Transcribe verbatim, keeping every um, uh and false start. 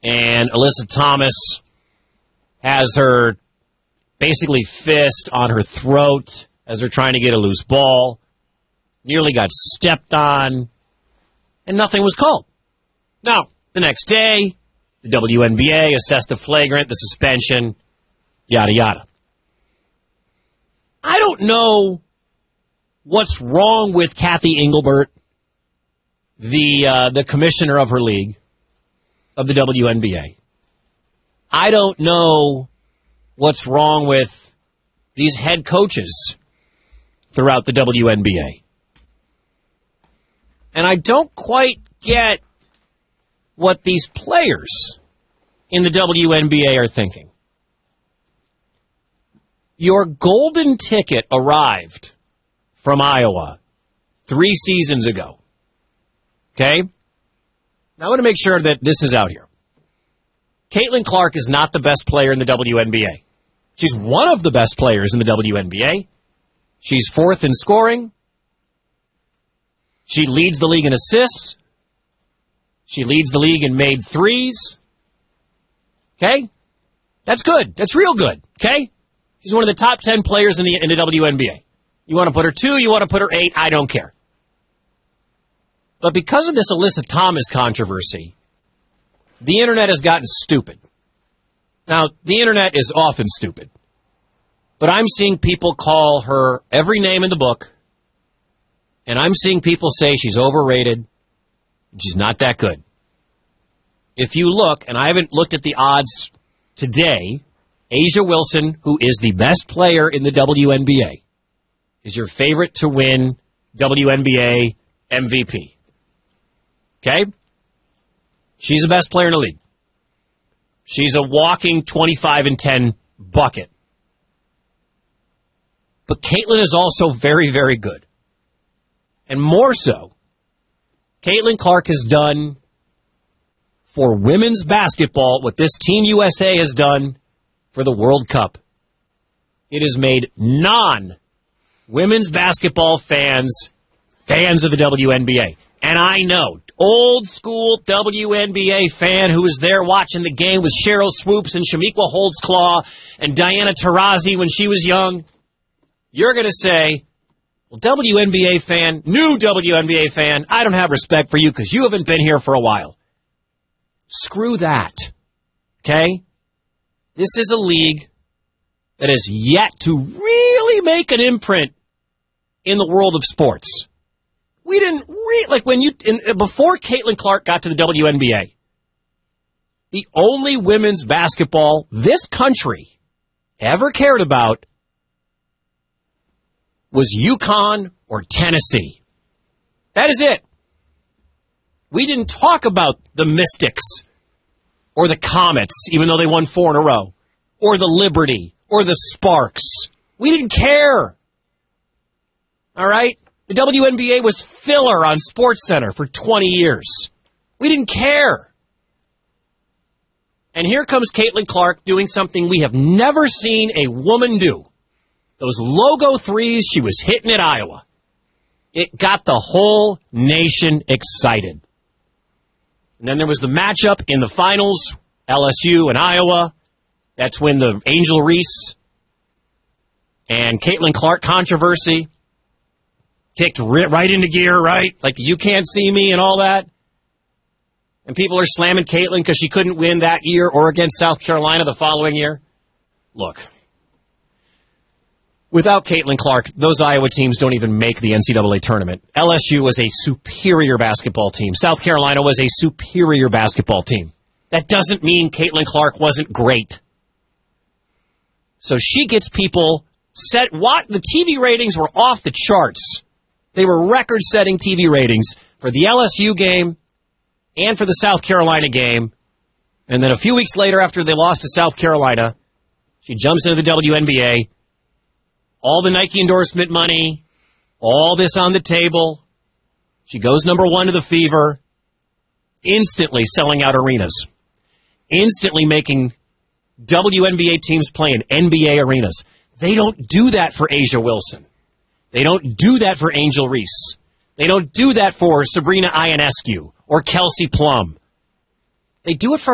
and Alyssa Thomas has her basically fist on her throat as they're trying to get a loose ball, nearly got stepped on, and nothing was called. Now, the next day, the W N B A assessed the flagrant, the suspension, yada, yada. I don't know what's wrong with Kathy Engelbert, the uh, the commissioner of her league, of the W N B A. I don't know what's wrong with these head coaches throughout the W N B A. And I don't quite get what these players in the W N B A are thinking. Your golden ticket arrived from Iowa three seasons ago. Okay? Now I want to make sure that this is out here. Caitlin Clark is not the best player in the W N B A. She's one of the best players in the W N B A. She's fourth in scoring. She leads the league in assists. She leads the league in made threes. Okay? That's good. That's real good. Okay? She's one of the top ten players in the, in the W N B A. You want to put her two, you want to put her eight, I don't care. But because of this Alyssa Thomas controversy, the internet has gotten stupid. Now, the internet is often stupid. But I'm seeing people call her every name in the book, and I'm seeing people say she's overrated, and she's not that good. If you look, and I haven't looked at the odds today, A'ja Wilson, who is the best player in the W N B A, is your favorite to win W N B A M V P. Okay? She's the best player in the league. She's a walking twenty-five and ten bucket. But Caitlin is also very, very good. And more so, Caitlin Clark has done for women's basketball what this Team U S A has done for the World Cup. It has made non-women's basketball fans fans of the W N B A. And I know, old school W N B A fan who was there watching the game with Cheryl Swoops and Shamiqua Holdsclaw and Diana Taurasi when she was young, you're going to say, well, W N B A fan, new W N B A fan, I don't have respect for you because you haven't been here for a while. Screw that. Okay? This is a league that has yet to really make an imprint in the world of sports. We didn't re- like when you in, before Caitlin Clark got to the W N B A. The only women's basketball this country ever cared about was UConn or Tennessee. That is it. We didn't talk about the Mystics or the Comets, even though they won four in a row, or the Liberty or the Sparks. We didn't care. All right? The W N B A was filler on SportsCenter for twenty years. We didn't care. And here comes Caitlin Clark doing something we have never seen a woman do. Those logo threes she was hitting at Iowa. It got the whole nation excited. And then there was the matchup in the finals, L S U and Iowa. That's when the Angel Reese and Caitlin Clark controversy kicked right into gear, right? Like the you can't see me and all that. And people are slamming Caitlin because she couldn't win that year or against South Carolina the following year. Look, without Caitlin Clark, those Iowa teams don't even make the N C double A tournament. L S U was a superior basketball team. South Carolina was a superior basketball team. That doesn't mean Caitlin Clark wasn't great. So she gets people set. What the T V ratings were off the charts. They were record-setting T V ratings for the L S U game and for the South Carolina game. And then a few weeks later, after they lost to South Carolina, she jumps into the W N B A. All the Nike endorsement money, all this on the table. She goes number one to the Fever, instantly selling out arenas, instantly making W N B A teams play in N B A arenas. They don't do that for A'ja Wilson. They don't do that for Angel Reese. They don't do that for Sabrina Ionescu or Kelsey Plum. They do it for